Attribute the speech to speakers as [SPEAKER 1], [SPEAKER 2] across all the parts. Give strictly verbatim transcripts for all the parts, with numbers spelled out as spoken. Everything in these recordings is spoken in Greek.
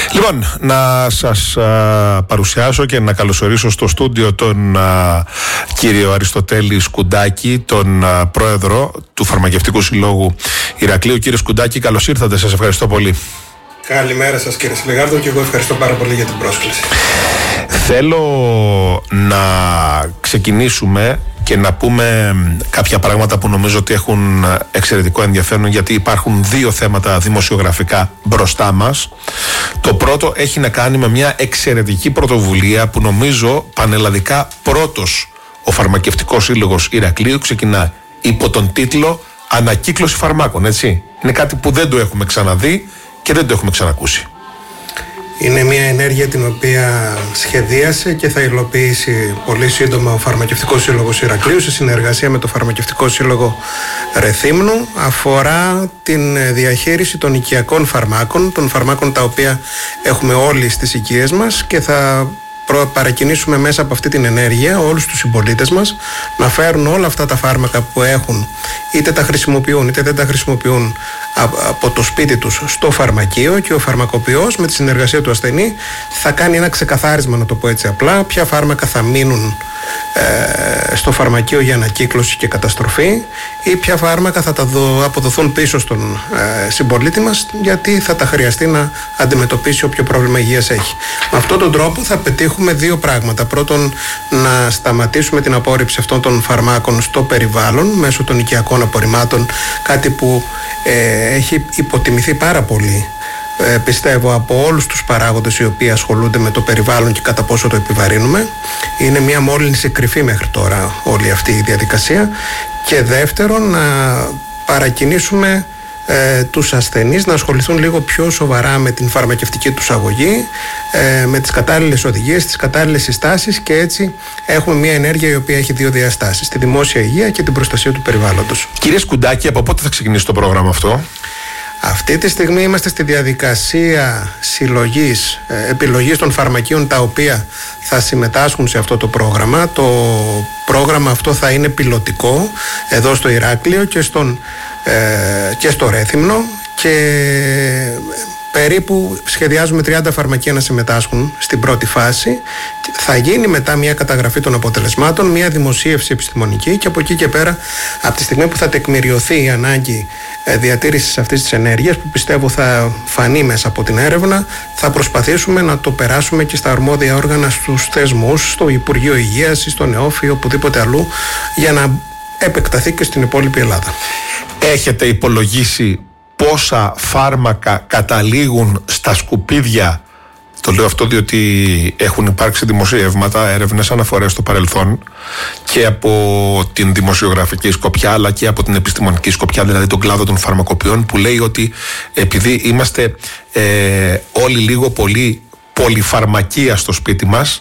[SPEAKER 1] Λοιπόν, να σας α, παρουσιάσω και να καλωσορίσω στο στούντιο τον α, κύριο Αριστοτέλη Σκουντάκη, τον α, πρόεδρο του Φαρμακευτικού Συλλόγου Ηρακλείου. Κύριε Σκουντάκη, καλώς ήρθατε, σας ευχαριστώ πολύ.
[SPEAKER 2] Καλημέρα σας κύριε Σιλεγάρδο και εγώ ευχαριστώ πάρα πολύ για την πρόσκληση.
[SPEAKER 1] Θέλω να ξεκινήσουμε και να πούμε κάποια πράγματα που νομίζω ότι έχουν εξαιρετικό ενδιαφέρον, γιατί υπάρχουν δύο θέματα δημοσιογραφικά μπροστά μας. Το πρώτο έχει να κάνει με μια εξαιρετική πρωτοβουλία που νομίζω πανελλαδικά πρώτος ο Φαρμακευτικός Σύλλογος Ηρακλείου ξεκινά υπό τον τίτλο «Ανακύκλωση φαρμάκων», έτσι. Είναι κάτι που δεν το έχουμε ξαναδεί και δεν το έχουμε ξανακούσει.
[SPEAKER 2] Είναι μια ενέργεια την οποία σχεδίασε και θα υλοποιήσει πολύ σύντομα ο Φαρμακευτικός Σύλλογος Ηρακλείου σε συνεργασία με το Φαρμακευτικό Σύλλογο Ρεθύμνου. Αφορά την διαχείριση των οικιακών φαρμάκων, των φαρμάκων τα οποία έχουμε όλοι στις οικίες μας, και θα παρακινήσουμε μέσα από αυτή την ενέργεια όλους τους συμπολίτες μας να φέρουν όλα αυτά τα φάρμακα που έχουν, είτε τα χρησιμοποιούν είτε δεν τα χρησιμοποιούν, από το σπίτι τους στο φαρμακείο, και ο φαρμακοποιός με τη συνεργασία του ασθενή θα κάνει ένα ξεκαθάρισμα, να το πω έτσι απλά, ποια φάρμακα θα μείνουν ε, στο φαρμακείο για ανακύκλωση και καταστροφή ή ποια φάρμακα θα τα δω, αποδοθούν πίσω στον ε, συμπολίτη μας, γιατί θα τα χρειαστεί να αντιμετωπίσει όποιο πρόβλημα υγείας έχει. Με αυτόν τον τρόπο θα πετύχουμε δύο πράγματα. Πρώτον, να σταματήσουμε την απόρριψη αυτών των φαρμάκων στο περιβάλλον μέσω των οικιακών απορριμμάτων, κάτι που ε, έχει υποτιμηθεί πάρα πολύ, ε, πιστεύω, από όλους τους παράγοντες οι οποίοι ασχολούνται με το περιβάλλον και κατά πόσο το επιβαρύνουμε. Είναι μια μόλυνση κρυφή μέχρι τώρα όλη αυτή η διαδικασία. Και δεύτερον, να παρακινήσουμε ε, τους ασθενείς να ασχοληθούν λίγο πιο σοβαρά με την φαρμακευτική τους αγωγή, ε, με τις κατάλληλες οδηγίες, τις κατάλληλες συστάσεις, και έτσι έχουμε μια ενέργεια η οποία έχει δύο διαστάσεις: τη δημόσια υγεία και την προστασία του περιβάλλοντος.
[SPEAKER 1] Κύριε Σκουντάκη, από πότε θα ξεκινήσει το πρόγραμμα αυτό?
[SPEAKER 2] Αυτή τη στιγμή είμαστε στη διαδικασία συλλογής, ε, επιλογής των φαρμακείων τα οποία θα συμμετάσχουν σε αυτό το πρόγραμμα. Το πρόγραμμα αυτό θα είναι πιλωτικό εδώ στο Ηράκλειο και, στον, ε, και στο Ρέθυμνο, και περίπου σχεδιάζουμε τριάντα φαρμακεία να συμμετάσχουν στην πρώτη φάση. Θα γίνει μετά μια καταγραφή των αποτελεσμάτων, μια δημοσίευση επιστημονική, και από εκεί και πέρα, από τη στιγμή που θα τεκμηριωθεί η ανάγκη διατήρησης αυτής της ενέργειας, που πιστεύω θα φανεί μέσα από την έρευνα, θα προσπαθήσουμε να το περάσουμε και στα αρμόδια όργανα, στους θεσμούς, στο Υπουργείο Υγείας ή στο ΝΕΟΦ ή οπουδήποτε αλλού, για να επεκταθεί και στην υπόλοιπη Ελλάδα.
[SPEAKER 1] Έχετε υπολογίσει πόσα φάρμακα καταλήγουν στα σκουπίδια? Το λέω αυτό διότι έχουν υπάρξει δημοσιεύματα, έρευνες, αναφορές στο παρελθόν, και από την δημοσιογραφική σκοπιά αλλά και από την επιστημονική σκοπιά, δηλαδή τον κλάδο των φαρμακοποιών, που λέει ότι επειδή είμαστε ε, όλοι λίγο πολύ πολυφαρμακεία στο σπίτι μας,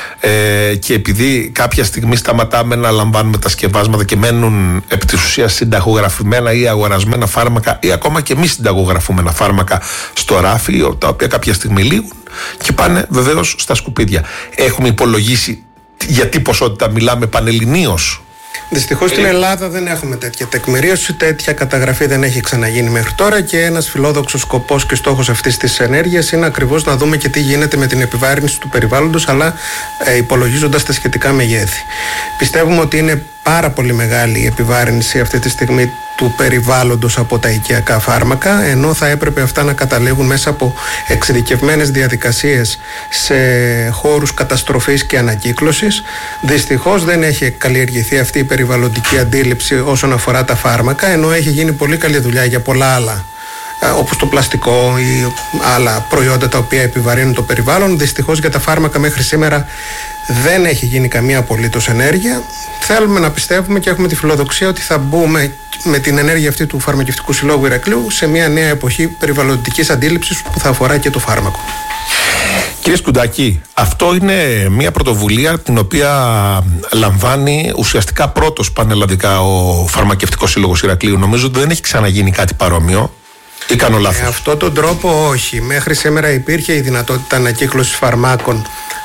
[SPEAKER 1] Ε, και επειδή κάποια στιγμή σταματάμε να λαμβάνουμε τα σκευάσματα και μένουν επί της ουσίας συνταγογραφημένα ή αγορασμένα φάρμακα, ή ακόμα και μη συνταγογραφούμενα φάρμακα στο ράφι, τα οποία κάποια στιγμή λήγουν και πάνε βεβαίως στα σκουπίδια. Έχουμε υπολογίσει για τι ποσότητα μιλάμε πανελληνίως?
[SPEAKER 2] Δυστυχώς στην Ελλάδα δεν έχουμε τέτοια τεκμηρίωση, τέτοια καταγραφή δεν έχει ξαναγίνει μέχρι τώρα, και ένας φιλόδοξος σκοπός και στόχος αυτής της ενέργειας είναι ακριβώς να δούμε και τι γίνεται με την επιβάρυνση του περιβάλλοντος, αλλά ε, υπολογίζοντας τα σχετικά μεγέθη. Πιστεύουμε ότι είναι πάρα πολύ μεγάλη η επιβάρυνση αυτή τη στιγμή του περιβάλλοντος από τα οικιακά φάρμακα, ενώ θα έπρεπε αυτά να καταλήγουν μέσα από εξειδικευμένες διαδικασίες σε χώρους καταστροφής και ανακύκλωσης. Δυστυχώς δεν έχει καλλιεργηθεί αυτή η περιβαλλοντική αντίληψη όσον αφορά τα φάρμακα, ενώ έχει γίνει πολύ καλή δουλειά για πολλά άλλα, όπως το πλαστικό ή άλλα προϊόντα τα οποία επιβαρύνουν το περιβάλλον. Δυστυχώς για τα φάρμακα μέχρι σήμερα δεν έχει γίνει καμία απολύτως ενέργεια. Θέλουμε να πιστεύουμε και έχουμε τη φιλοδοξία ότι θα μπούμε με την ενέργεια αυτή του Φαρμακευτικού Συλλόγου Ηρακλείου σε μια νέα εποχή περιβαλλοντικής αντίληψης που θα αφορά και το φάρμακο.
[SPEAKER 1] Κύριε Σκουντάκη, αυτό είναι μια πρωτοβουλία την οποία λαμβάνει ουσιαστικά πρώτος πανελλαδικά ο Φαρμακευτικός Σύλλογος Ηρακλείου. Νομίζω ότι δεν έχει ξαναγίνει κάτι παρόμοιο. Ή κάνω λάθος?
[SPEAKER 2] Με αυτόν τον τρόπο όχι. Μέχρι σήμερα υπήρχε η δυνατότητα ανακύκλωσης φαρμάκων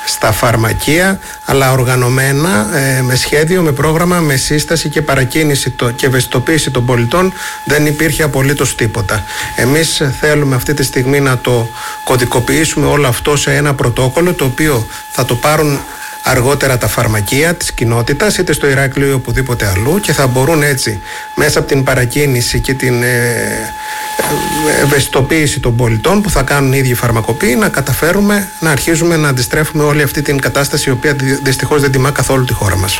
[SPEAKER 2] στα φαρμακεία, αλλά οργανωμένα, ε, με σχέδιο, με πρόγραμμα, με σύσταση και παρακίνηση το, και ευαισθητοποίηση των πολιτών. Δεν υπήρχε απολύτως τίποτα. Εμείς θέλουμε αυτή τη στιγμή να το κωδικοποιήσουμε όλο αυτό σε ένα πρωτόκολλο, το οποίο θα το πάρουν αργότερα τα φαρμακεία της κοινότητας, είτε στο Ηράκλειο ή οπουδήποτε αλλού, και θα μπορούν έτσι μέσα από την παρακίνηση και την ε, ευαισθητοποίηση των πολιτών που θα κάνουν οι ίδιοι φαρμακοποιοί να καταφέρουμε να αρχίζουμε να αντιστρέφουμε όλη αυτή την κατάσταση, η οποία δυστυχώς δεν τιμά καθόλου τη χώρα μας.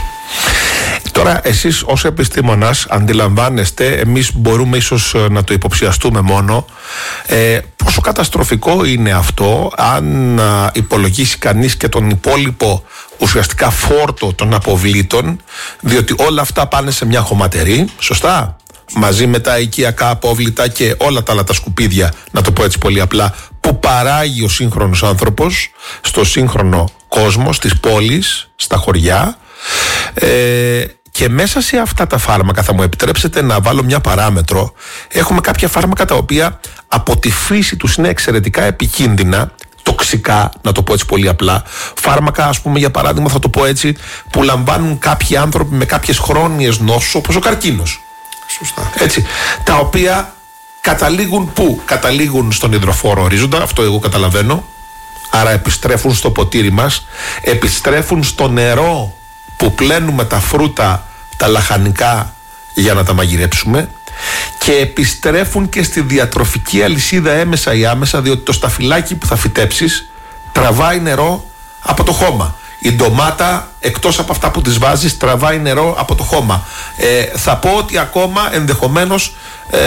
[SPEAKER 1] Τώρα εσείς ως επιστήμονας αντιλαμβάνεστε, εμείς μπορούμε ίσως να το υποψιαστούμε μόνο, ε, πόσο καταστροφικό είναι αυτό αν α, υπολογίσει κανείς και τον υπόλοιπο ουσιαστικά φόρτο των αποβλήτων, διότι όλα αυτά πάνε σε μια χωματερή, σωστά, μαζί με τα οικιακά απόβλητα και όλα τα άλλα τα σκουπίδια, να το πω έτσι πολύ απλά, που παράγει ο σύγχρονος άνθρωπος στο σύγχρονο κόσμο, στις πόλεις, στα χωριά. ε, Και μέσα σε αυτά τα φάρμακα, θα μου επιτρέψετε να βάλω μια παράμετρο, έχουμε κάποια φάρμακα τα οποία από τη φύση τους είναι εξαιρετικά επικίνδυνα, τοξικά, να το πω έτσι πολύ απλά. Φάρμακα, ας πούμε, για παράδειγμα, θα το πω έτσι, που λαμβάνουν κάποιοι άνθρωποι με κάποιες χρόνιες νόσους, όπως ο καρκίνος.
[SPEAKER 2] Σωστά.
[SPEAKER 1] Έτσι. Τα οποία καταλήγουν πού? Καταλήγουν στον υδροφόρο ορίζοντα, αυτό εγώ καταλαβαίνω. Άρα επιστρέφουν στο ποτήρι μας, επιστρέφουν στο νερό που πλένουμε τα φρούτα, τα λαχανικά για να τα μαγειρέψουμε, και επιστρέφουν και στη διατροφική αλυσίδα έμεσα ή άμεσα, διότι το σταφυλάκι που θα φυτέψεις τραβάει νερό από το χώμα. Η ντομάτα, εκτός από αυτά που τις βάζεις, τραβάει νερό από το χώμα. Ε, θα πω ότι ακόμα ενδεχομένως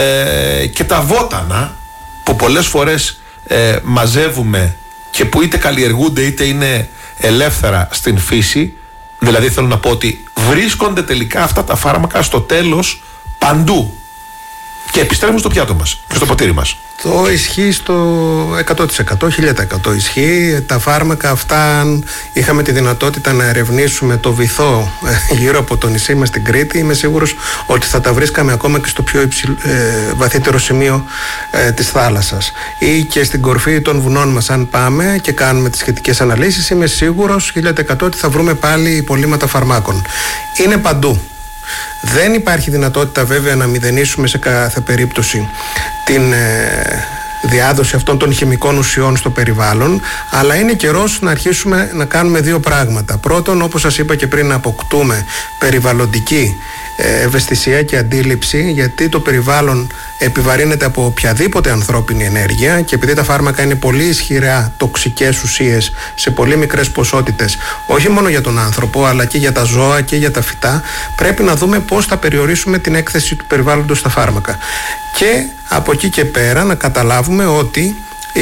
[SPEAKER 1] ε, και τα βότανα που πολλές φορές ε, μαζεύουμε και που είτε καλλιεργούνται είτε είναι ελεύθερα στην φύση, δηλαδή θέλω να πω ότι βρίσκονται τελικά αυτά τα φάρμακα στο τέλος παντού και επιστρέφουν στο πιάτο μας και στο ποτήρι μας.
[SPEAKER 2] Το ισχύει στο εκατό τοις εκατό, χίλια τοις εκατό ισχύει. Τα φάρμακα αυτά, αν είχαμε τη δυνατότητα να ερευνήσουμε το βυθό γύρω από το νησί μας στην Κρήτη, είμαι σίγουρος ότι θα τα βρίσκαμε ακόμα και στο πιο υψηλ, ε, βαθύτερο σημείο ε, της θάλασσας ή και στην κορφή των βουνών μας. Αν πάμε και κάνουμε τις σχετικές αναλύσεις, είμαι σίγουρος χίλια τοις εκατό ότι θα βρούμε πάλι υπολείμματα φαρμάκων. Είναι παντού. Δεν υπάρχει δυνατότητα βέβαια να μηδενίσουμε σε κάθε περίπτωση την ε, διάδοση αυτών των χημικών ουσιών στο περιβάλλον, αλλά είναι καιρός να αρχίσουμε να κάνουμε δύο πράγματα. Πρώτον, όπως σας είπα και πριν, να αποκτούμε περιβαλλοντική ευαισθησία και αντίληψη, γιατί το περιβάλλον επιβαρύνεται από οποιαδήποτε ανθρώπινη ενέργεια, και επειδή τα φάρμακα είναι πολύ ισχυρά τοξικές ουσίες σε πολύ μικρές ποσότητες, όχι μόνο για τον άνθρωπο αλλά και για τα ζώα και για τα φυτά, πρέπει να δούμε πώς θα περιορίσουμε την έκθεση του περιβάλλοντος στα φάρμακα. Και από εκεί και πέρα να καταλάβουμε ότι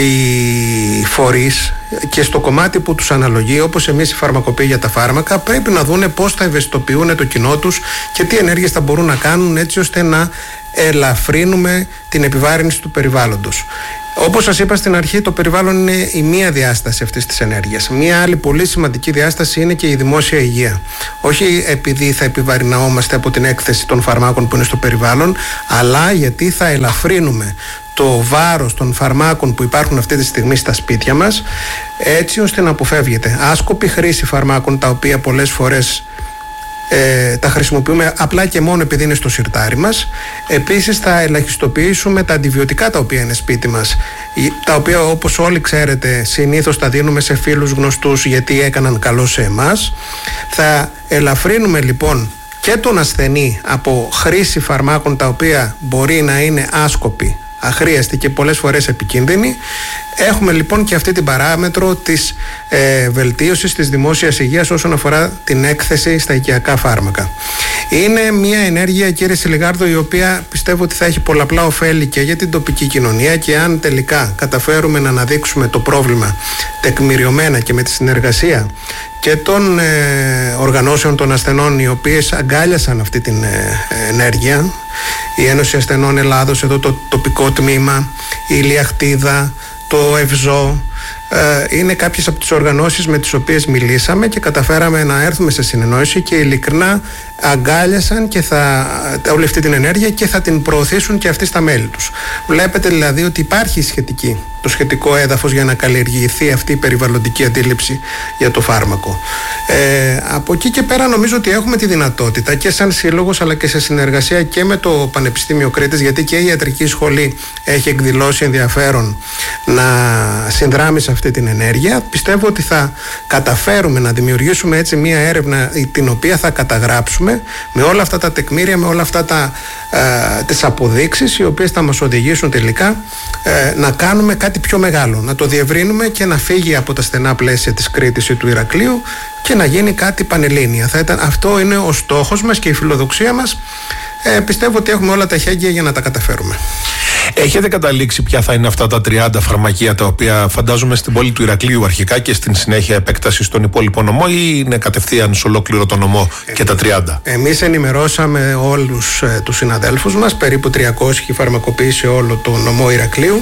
[SPEAKER 2] οι φορείς και στο κομμάτι που τους αναλογεί, όπως εμείς οι φαρμακοποιοί για τα φάρμακα, πρέπει να δούνε πώς θα ευαισθητοποιούν το κοινό τους και τι ενέργειες θα μπορούν να κάνουν, έτσι ώστε να ελαφρύνουμε την επιβάρυνση του περιβάλλοντος. Όπως σας είπα στην αρχή, το περιβάλλον είναι η μία διάσταση αυτής της ενέργειας. Μία άλλη πολύ σημαντική διάσταση είναι και η δημόσια υγεία. Όχι επειδή θα επιβαρυναόμαστε από την έκθεση των φαρμάκων που είναι στο περιβάλλον, αλλά γιατί θα ελαφρύνουμε το βάρος των φαρμάκων που υπάρχουν αυτή τη στιγμή στα σπίτια μας, έτσι ώστε να αποφεύγεται άσκοπη χρήση φαρμάκων, τα οποία πολλές φορές ε, τα χρησιμοποιούμε απλά και μόνο επειδή είναι στο σιρτάρι μας. Επίσης θα ελαχιστοποιήσουμε τα αντιβιωτικά τα οποία είναι σπίτι μας, τα οποία, όπως όλοι ξέρετε, συνήθως τα δίνουμε σε φίλους γνωστούς γιατί έκαναν καλό σε εμάς. Θα ελαφρύνουμε λοιπόν και τον ασθενή από χρήση φαρμάκων τα οποία μπορεί να είναι άσκοποι, αχρίαστη και πολλές φορές επικίνδυνη. Έχουμε λοιπόν και αυτή την παράμετρο της ε, βελτίωσης της δημόσιας υγείας όσον αφορά την έκθεση στα οικιακά φάρμακα. Είναι μια ενέργεια, κύριε Σιλιγάρδο, η οποία πιστεύω ότι θα έχει πολλαπλά ωφέλη και για την τοπική κοινωνία, και αν τελικά καταφέρουμε να αναδείξουμε το πρόβλημα τεκμηριωμένα και με τη συνεργασία και των ε, οργανώσεων των ασθενών, οι οποίες αγκάλιασαν αυτή την ε, ενέργεια, η Ένωση Ασθενών Ελλάδος, εδώ το τοπικό τμήμα, η Ηλιαχτίδα, το ΕΒΖΟ, είναι κάποιες από τις οργανώσεις με τις οποίες μιλήσαμε και καταφέραμε να έρθουμε σε συνεννόηση και ειλικρινά αγκάλιασαν και θα, όλη αυτή την ενέργεια και θα την προωθήσουν και αυτοί στα μέλη τους. Βλέπετε δηλαδή ότι υπάρχει σχετική, το σχετικό έδαφος για να καλλιεργηθεί αυτή η περιβαλλοντική αντίληψη για το φάρμακο. Ε, από εκεί και πέρα νομίζω ότι έχουμε τη δυνατότητα και σαν σύλλογος αλλά και σε συνεργασία και με το Πανεπιστήμιο Κρήτης, γιατί και η Ιατρική Σχολή έχει εκδηλώσει ενδιαφέρον να συνδράμει σε αυτή την ενέργεια. Πιστεύω ότι θα καταφέρουμε να δημιουργήσουμε έτσι μια έρευνα την οποία θα καταγράψουμε με όλα αυτά τα τεκμήρια, με όλα αυτά τα, ε, τις αποδείξεις οι οποίες θα μας οδηγήσουν τελικά ε, να κάνουμε κάτι πιο μεγάλο, να το διευρύνουμε και να φύγει από τα στενά πλαίσια της Κρήτης ή του Ηρακλείου και να γίνει κάτι πανελλήνια. Θα ήταν, αυτό είναι ο στόχος μας και η φιλοδοξία μας. Ε, πιστεύω ότι έχουμε όλα τα εχέγγυα για να τα καταφέρουμε.
[SPEAKER 1] Έχετε καταλήξει ποια θα είναι αυτά τα τριάντα φαρμακεία τα οποία φαντάζομαι στην πόλη του Ηρακλείου αρχικά και στην συνέχεια επέκταση στον υπόλοιπο νομό, ή είναι κατευθείαν σε ολόκληρο το νομό και τα τριάντα?
[SPEAKER 2] Εμείς ενημερώσαμε όλους ε, τους συναδέλφους μας, περίπου τριακόσιοι έχει φαρμακοποιήσει όλο το νομό Ηρακλείου.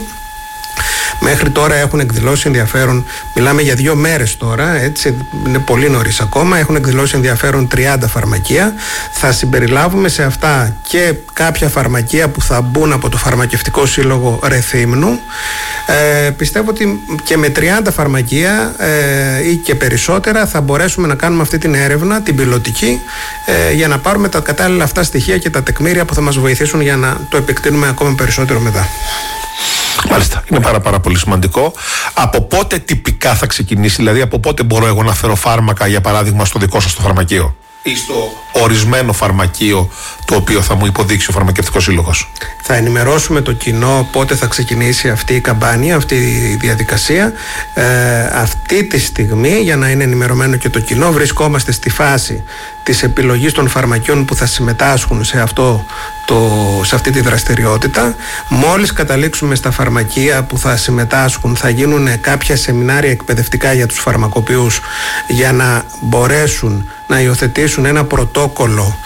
[SPEAKER 2] Μέχρι τώρα έχουν εκδηλώσει ενδιαφέρον, μιλάμε για δύο μέρες τώρα, έτσι, είναι πολύ νωρίς ακόμα, έχουν εκδηλώσει ενδιαφέρον τριάντα φαρμακεία. Θα συμπεριλάβουμε σε αυτά και κάποια φαρμακεία που θα μπουν από το Φαρμακευτικό Σύλλογο Ρεθύμνου. Ε, πιστεύω ότι και με τριάντα φαρμακεία ε, ή και περισσότερα θα μπορέσουμε να κάνουμε αυτή την έρευνα, την πιλωτική, ε, για να πάρουμε τα κατάλληλα αυτά στοιχεία και τα τεκμήρια που θα μας βοηθήσουν για να το επεκτείνουμε ακόμα περισσότερο μετά.
[SPEAKER 1] Μάλιστα, είναι πάρα, πάρα πολύ σημαντικό. Από πότε τυπικά θα ξεκινήσει, δηλαδή από πότε μπορώ εγώ να φέρω φάρμακα, για παράδειγμα, στο δικό σας το φαρμακείο ή στο ορισμένο φαρμακείο το οποίο θα μου υποδείξει ο Φαρμακευτικός Σύλλογος?
[SPEAKER 2] Θα ενημερώσουμε το κοινό πότε θα ξεκινήσει αυτή η καμπάνια, αυτή η διαδικασία. Ε, αυτή τη στιγμή, για να είναι ενημερωμένο και το κοινό, βρισκόμαστε στη φάση της επιλογής των φαρμακείων που θα συμμετάσχουν σε, αυτό το, σε αυτή τη δραστηριότητα. Μόλις καταλήξουμε στα φαρμακεία που θα συμμετάσχουν, θα γίνουν κάποια σεμινάρια εκπαιδευτικά για τους φαρμακοποιούς για να μπορέσουν να υιοθετήσουν ένα πρωτόκολλο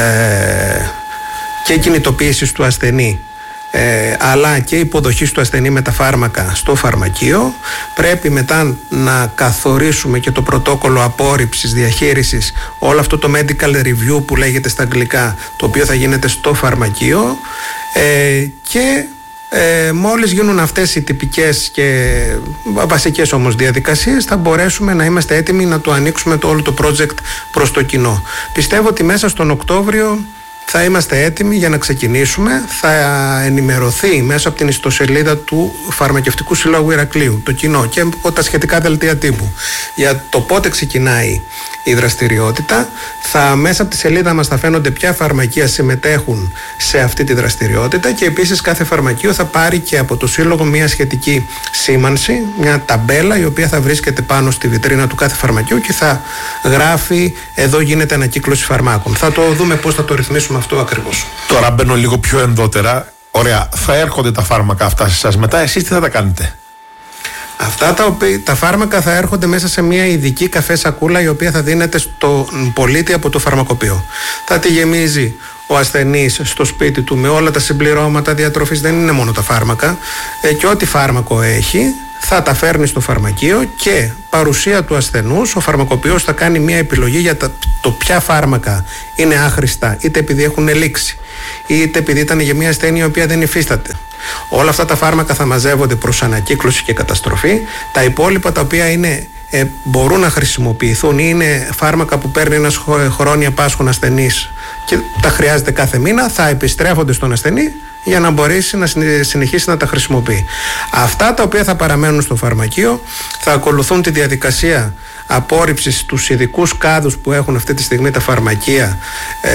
[SPEAKER 2] ε, και κινητοποίησης του ασθενή, ε, αλλά και υποδοχής του ασθενή με τα φάρμακα στο φαρμακείο. Πρέπει μετά να καθορίσουμε και το πρωτόκολλο απόρριψης, διαχείρισης, όλο αυτό το medical review που λέγεται στα αγγλικά, το οποίο θα γίνεται στο φαρμακείο, ε, και Ε, μόλις γίνουν αυτές οι τυπικές και βασικές όμως διαδικασίες, θα μπορέσουμε να είμαστε έτοιμοι να το ανοίξουμε το όλο το project προς το κοινό. Πιστεύω ότι μέσα στον Οκτώβριο θα είμαστε έτοιμοι για να ξεκινήσουμε. Θα ενημερωθεί μέσα από την ιστοσελίδα του Φαρμακευτικού Συλλόγου Ηρακλείου το κοινό και από τα σχετικά δελτία τύπου για το πότε ξεκινάει η δραστηριότητα. Θα, μέσα από τη σελίδα μας θα φαίνονται ποια φαρμακεία συμμετέχουν σε αυτή τη δραστηριότητα και επίσης κάθε φαρμακείο θα πάρει και από το Σύλλογο μια σχετική σήμανση, μια ταμπέλα η οποία θα βρίσκεται πάνω στη βιτρίνα του κάθε φαρμακείου και θα γράφει εδώ γίνεται ανακύκλωση φαρμάκων. Θα το δούμε πώς θα το ρυθμίσουμε αυτό ακριβώς.
[SPEAKER 1] Τώρα μπαίνω λίγο πιο ενδότερα. Ωραία, θα έρχονται τα φάρμακα αυτά σε εσάς. Μετά εσείς τι θα τα κάνετε?
[SPEAKER 2] Αυτά τα, οποία, τα φάρμακα θα έρχονται μέσα σε μια ειδική καφέ σακούλα η οποία θα δίνεται στον πολίτη από το φαρμακοποιό. Θα τη γεμίζει ο ασθενής στο σπίτι του με όλα τα συμπληρώματα διατροφής, δεν είναι μόνο τα φάρμακα, ε, και ό,τι φάρμακο έχει θα τα φέρνει στο φαρμακείο και παρουσία του ασθενούς ο φαρμακοποιός θα κάνει μια επιλογή για τα, το ποια φάρμακα είναι άχρηστα, είτε επειδή έχουν λήξει είτε επειδή ήταν για μια ασθένεια η οποία δεν υφίσταται. Όλα αυτά τα φάρμακα θα μαζεύονται προς ανακύκλωση και καταστροφή. Τα υπόλοιπα τα οποία είναι, ε, μπορούν να χρησιμοποιηθούν ή είναι φάρμακα που παίρνει ένας χρόνια πάσχων ασθενής και τα χρειάζεται κάθε μήνα, θα επιστρέφονται στον ασθενή για να μπορέσει να συνεχίσει να τα χρησιμοποιεί. Αυτά τα οποία θα παραμένουν στο φαρμακείο θα ακολουθούν τη διαδικασία απόρριψης στους ειδικούς κάδους που έχουν αυτή τη στιγμή τα φαρμακεία, ε,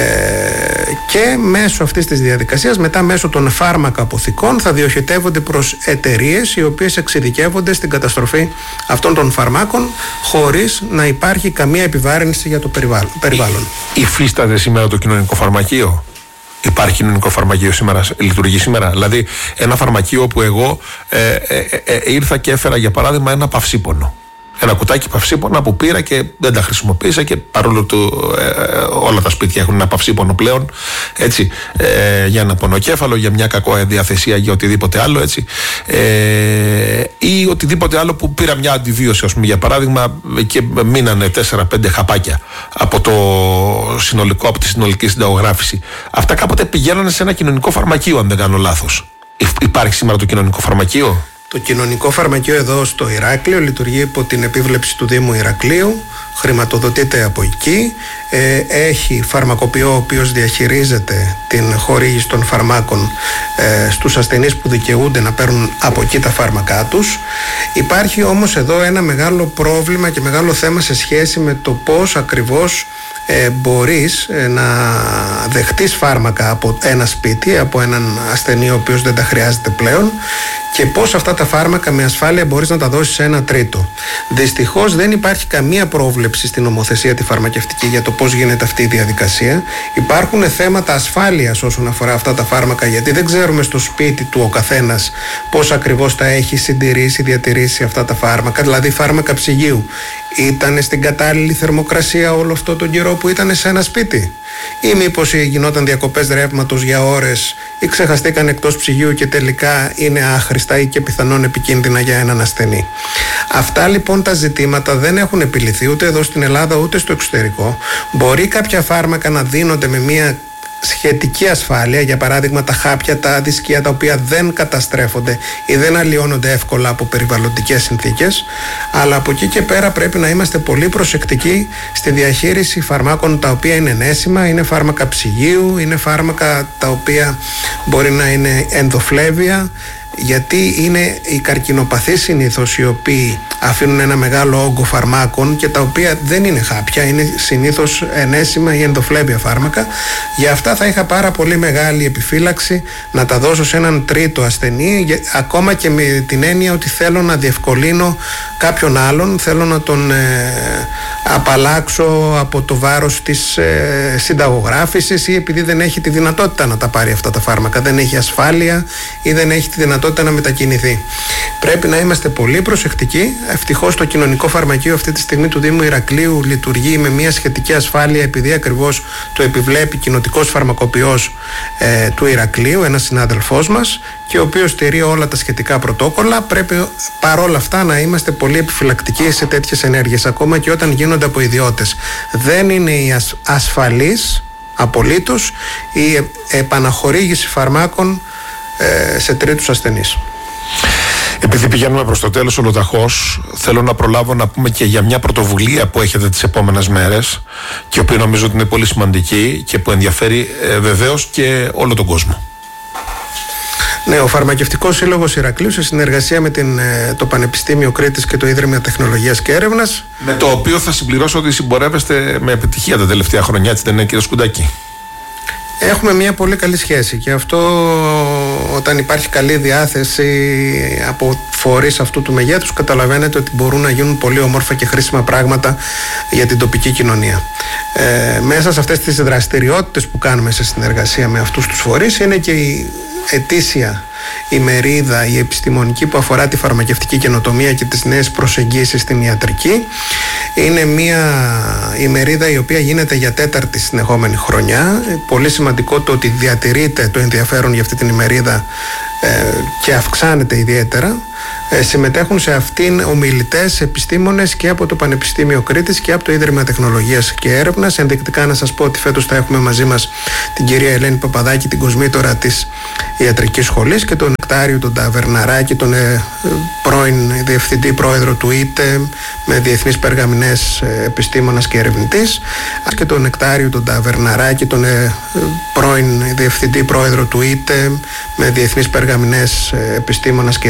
[SPEAKER 2] και μέσω αυτής της διαδικασίας, μετά μέσω των φάρμακα αποθηκών, θα διοχετεύονται προς εταιρείες οι οποίες εξειδικεύονται στην καταστροφή αυτών των φαρμάκων χωρίς να υπάρχει καμία επιβάρυνση για το περιβάλλον.
[SPEAKER 1] Υφίσταται σήμερα το κοινωνικό φαρμακείο? Υπάρχει κοινωνικό φαρμακείο σήμερα, λειτουργεί σήμερα? Δηλαδή ένα φαρμακείο που εγώ ε, ε, ε, ε, ήρθα και έφερα για παράδειγμα ένα παυσίπονο Ένα κουτάκι παυσίπονα που πήρα και δεν τα χρησιμοποίησα και παρόλο που ε, όλα τα σπίτια έχουν ένα παυσίπονο πλέον, έτσι, ε, για ένα πονοκέφαλο, για μια κακοδιαθεσία, για οτιδήποτε άλλο, έτσι, ε, ή οτιδήποτε άλλο που πήρα μια αντιβίωση, ας πούμε, για παράδειγμα, και μείνανε τέσσερα πέντε χαπάκια από το συνολικό, από τη συνολική συνταγογράφηση. Αυτά κάποτε πηγαίνανε σε ένα κοινωνικό φαρμακείο, αν δεν κάνω λάθος. Υπάρχει σήμερα το κοινωνικό φαρμακείο?
[SPEAKER 2] Το κοινωνικό φαρμακείο εδώ στο Ηράκλειο λειτουργεί υπό την επίβλεψη του Δήμου Ηρακλείου, χρηματοδοτείται από εκεί, ε, έχει φαρμακοποιό ο οποίος διαχειρίζεται την χορήγηση των φαρμάκων ε, στους ασθενείς που δικαιούνται να παίρνουν από εκεί τα φάρμακά τους. Υπάρχει όμως εδώ ένα μεγάλο πρόβλημα και μεγάλο θέμα σε σχέση με το πώς ακριβώς Ε, μπορείς ε, να δεχτείς φάρμακα από ένα σπίτι, από έναν ασθενή ο οποίος δεν τα χρειάζεται πλέον, και πώς αυτά τα φάρμακα με ασφάλεια μπορείς να τα δώσεις σε ένα τρίτο. Δυστυχώς δεν υπάρχει καμία πρόβλεψη στην νομοθεσία τη φαρμακευτική για το πώς γίνεται αυτή η διαδικασία. Υπάρχουν θέματα ασφάλειας όσον αφορά αυτά τα φάρμακα, γιατί δεν ξέρουμε στο σπίτι του ο καθένας πώς ακριβώς τα έχει συντηρήσει, διατηρήσει αυτά τα φάρμακα, δηλαδή φάρμακα ψυγείου. Ήταν στην κατάλληλη θερμοκρασία όλο αυτό τον καιρό που ήταν σε ένα σπίτι, ή μήπως γινόταν διακοπές ρεύματος για ώρες ή ξεχαστήκαν εκτός ψυγείου και τελικά είναι άχρηστα ή και πιθανόν επικίνδυνα για έναν ασθενή. Αυτά λοιπόν τα ζητήματα δεν έχουν επιληθεί ούτε εδώ στην Ελλάδα ούτε στο εξωτερικό. Μπορεί κάποια φάρμακα να δίνονται με μια σχετική ασφάλεια, για παράδειγμα τα χάπια, τα δισκία τα οποία δεν καταστρέφονται ή δεν αλλοιώνονται εύκολα από περιβαλλοντικές συνθήκες, αλλά από εκεί και πέρα πρέπει να είμαστε πολύ προσεκτικοί στη διαχείριση φαρμάκων τα οποία είναι ενέσιμα, είναι φάρμακα ψυγείου, είναι φάρμακα τα οποία μπορεί να είναι ενδοφλέβια, γιατί είναι οι καρκινοπαθείς συνήθως οι οποίοι αφήνουν ένα μεγάλο όγκο φαρμάκων και τα οποία δεν είναι χάπια, είναι συνήθως ενέσιμα ή ενδοφλέβια φάρμακα. Για αυτά θα είχα πάρα πολύ μεγάλη επιφύλαξη να τα δώσω σε έναν τρίτο ασθενή, ακόμα και με την έννοια ότι θέλω να διευκολύνω κάποιον άλλον, θέλω να τον ε, απαλλάξω από το βάρος της ε, συνταγογράφησης, ή επειδή δεν έχει τη δυνατότητα να τα πάρει αυτά τα φάρμακα, δεν έχει ασφάλεια ή δεν έχει τη δυνατότητα να μετακινηθεί. Πρέπει να είμαστε πολύ προσεκτικοί. Ευτυχώς το κοινωνικό φαρμακείο αυτή τη στιγμή του Δήμου Ηρακλείου λειτουργεί με μια σχετική ασφάλεια, επειδή ακριβώς το επιβλέπει κοινοτικός φαρμακοποιός ε, του Ηρακλείου, ένας συνάδελφός μας, και ο οποίος στηρεί όλα τα σχετικά πρωτόκολλα. Πρέπει παρόλα αυτά να είμαστε πολύ επιφυλακτικοί σε τέτοιες ενέργειες, ακόμα και όταν γίνονται από ιδιώτες. Δεν είναι η ασ, ασφαλής απολύτως η επαναχορήγηση φαρμάκων ε, σε τρίτους ασθενείς.
[SPEAKER 1] Επειδή πηγαίνουμε προς το τέλος ολοταχώς, θέλω να προλάβω να πούμε και για μια πρωτοβουλία που έχετε τις επόμενες μέρες και που νομίζω ότι είναι πολύ σημαντική και που ενδιαφέρει ε, βεβαίως και όλο τον κόσμο.
[SPEAKER 2] Ναι, ο Φαρμακευτικός Σύλλογος Ηρακλείου, σε συνεργασία με την, το Πανεπιστήμιο Κρήτης και το Ίδρυμα Τεχνολογίας και Έρευνας,
[SPEAKER 1] με το οποίο θα συμπληρώσω ότι συμπορεύεστε με επιτυχία τα τελευταία χρόνια, έτσι δεν είναι, κύριε Σκουντάκη?
[SPEAKER 2] Έχουμε μια πολύ καλή σχέση, και αυτό όταν υπάρχει καλή διάθεση από φορείς αυτού του μεγέθους, καταλαβαίνετε ότι μπορούν να γίνουν πολύ όμορφα και χρήσιμα πράγματα για την τοπική κοινωνία. Ε, μέσα σε αυτές τις δραστηριότητες που κάνουμε σε συνεργασία με αυτούς τους φορείς είναι και η ετήσια ημερίδα, η επιστημονική, που αφορά τη φαρμακευτική καινοτομία και τις νέες προσεγγίσεις στην ιατρική. Είναι μια ημερίδα η οποία γίνεται για τέταρτη συνεχόμενη χρονιά. Πολύ σημαντικό το ότι διατηρείται το ενδιαφέρον για αυτή την ημερίδα ε, και αυξάνεται ιδιαίτερα. Ε, συμμετέχουν σε αυτήν ομιλητές, επιστήμονες και από το Πανεπιστήμιο Κρήτης και από το Ίδρυμα Τεχνολογίας και Έρευνας. Ενδεικτικά να σας πω ότι φέτος θα έχουμε μαζί μας την κυρία Ελένη Παπαδάκη, την κοσμήτωρα της Ιατρικής Σχολής, και τον Νεκτάριο τον Ταβερναράκη, τον ε, πρώην διευθυντή πρόεδρο του ΙΤΕ με διεθνείς περγαμηνές, ε, επιστήμονας και ερευνητής, και τον Νεκτάριο τον Ταβερναράκη, τον ε, πρώην διευθυντή πρόεδρο του ΙΤΕ με διεθνείς περγαμηνές, ε, επιστήμονας και